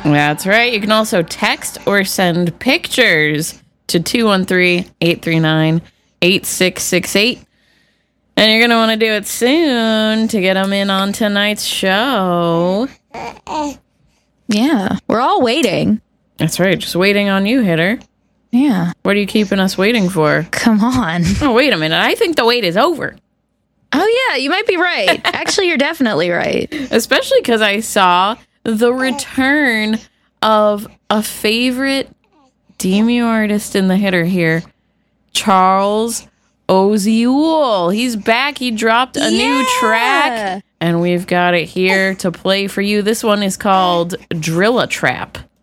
That's right. You can also text or send pictures to 213-839-8668. And you're going to want to do it soon to get them in on tonight's show. Yeah, we're all waiting. That's right. Just waiting on you, Hitter. Yeah. What are you keeping us waiting for? Come on. Oh, wait a minute. I think the wait is over. Oh, yeah, you might be right. Actually, you're definitely right. Especially because I saw the return of a favorite demo artist in the Hitter here, Charles Oziul. He's back. He dropped a new track, and we've got it here to play for you. This one is called Drill a Trap.